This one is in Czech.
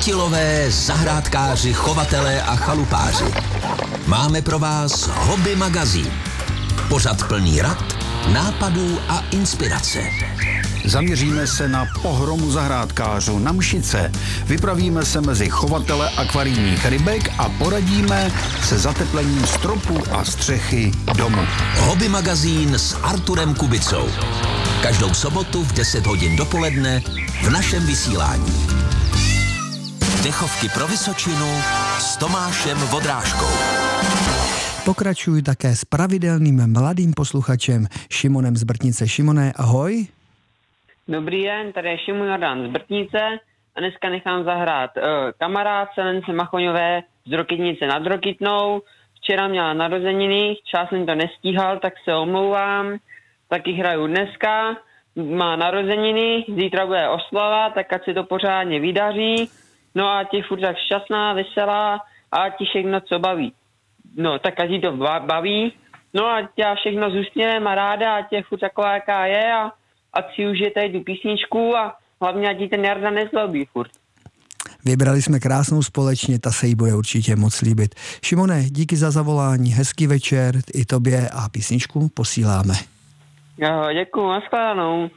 Chytilové, zahrádkáři, chovatelé a chalupáři. Máme pro vás Hobby magazín. Pořad plný rad, nápadů a inspirace. Zaměříme se na pohromu zahrádkářů na Mšice. Vypravíme se mezi chovatele akvarijních rybek a poradíme se zateplením stropu a střechy domu. Hobby magazín s Arturem Kubicou. Každou sobotu v 10 hodin dopoledne v našem vysílání. Dechovky pro Vysočinu s Tomášem Vodrážkou. Pokračuji také s pravidelným mladým posluchačem Šimonem z Brtnice. Šimone, ahoj. Dobrý den, tady je Šimon Jordán z Brtnice a dneska nechám zahrát kamarádce Lence Machoňové z Rokytnice nad Rokytnou. Včera měla narozeniny, čas jsem to nestíhal, tak se omlouvám. Taky hraju dneska, má narozeniny, zítra bude oslava, tak ať se to pořádně vydaří. No a ti furt tak šťastná, veselá a ať ti všechno, co baví. No, tak ať ti to baví. No a já všechno s úsměvem a ráda, ať je furt taková, jaká je a ať si užijete tu písničku a hlavně ať ti ten Jarda nezlobí furt. Vybrali jsme krásnou společně, ta se jí bude určitě moc líbit. Šimone, díky za zavolání, hezký večer i tobě a písničku posíláme. Jo, děkuju, nashledanou.